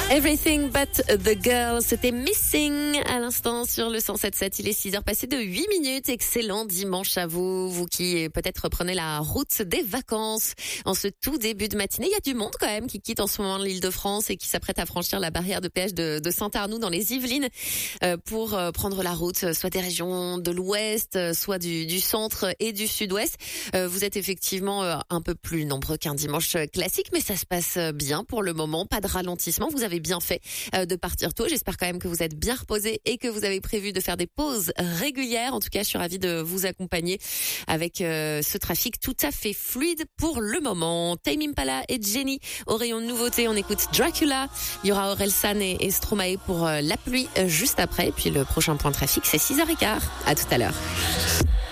Everything but the girl, c'était Missing à l'instant sur le 107.7. Il est 6h passé de 8 minutes. Excellent dimanche à vous. Vous qui peut-être prenez la route des vacances en ce tout début de matinée. Il y a du monde quand même qui quitte en ce moment l'Île-de-France et qui s'apprête à franchir la barrière de péage de Saint-Arnoux dans les Yvelines pour prendre la route soit des régions de l'Ouest, soit du centre et du Sud-Ouest. Vous êtes effectivement un peu plus nombreux qu'un dimanche classique, mais ça se passe bien pour le moment. Pas de ralentissement. Vous avez bien fait de partir tôt. J'espère quand même que vous êtes bien reposés et que vous avez prévu de faire des pauses régulières. En tout cas, je suis ravie de vous accompagner avec ce trafic tout à fait fluide pour le moment. Tame Impala et Jenny au rayon de nouveautés. On écoute Dracula. Il y aura Orelsan et Stromae pour la pluie juste après. Et puis le prochain point trafic, c'est 6h15. À tout à l'heure.